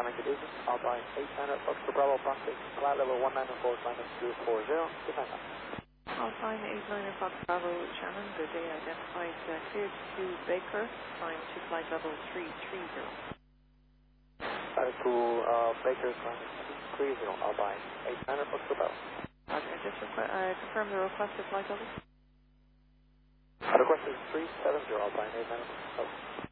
Skyline to Disney, Alpine 89 Foxtrot Bravo, prospect, flight level 194, minus 240, good night. Alpine 89 Fox Bravo, Shannon, good day, identified cleared to Baker, climb to flight level 330. Flight to Baker, climb 230, Alpine 89 Foxtrot Bravo. Okay, just confirm the requested flight level. The request is 370, Alpine 89 Foxtrot Bravo.